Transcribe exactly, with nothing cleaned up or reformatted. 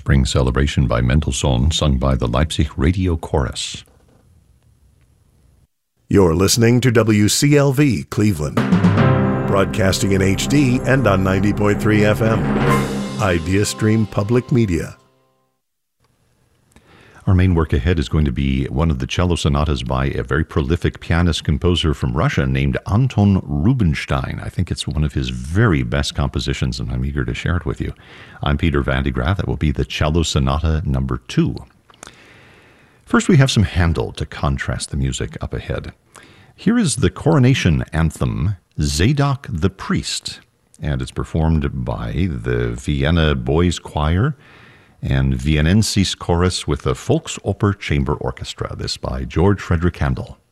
Spring Celebration by Mendelssohn, sung by the Leipzig Radio Chorus. You're listening to W C L V Cleveland, broadcasting in H D and on ninety point three F M. IdeaStream Public Media. Our main work ahead is going to be one of the cello sonatas by a very prolific pianist-composer from Russia named Anton Rubinstein. I think it's one of his very best compositions, and I'm eager to share it with you. I'm Peter Van de Graaff. That will be the Cello Sonata number two. First, we have some Handel to contrast the music up ahead. Here is the coronation anthem, Zadok the Priest, and it's performed by the Vienna Boys Choir and Viennensis Chorus with the Volksoper Chamber Orchestra. This by George Frederick Handel.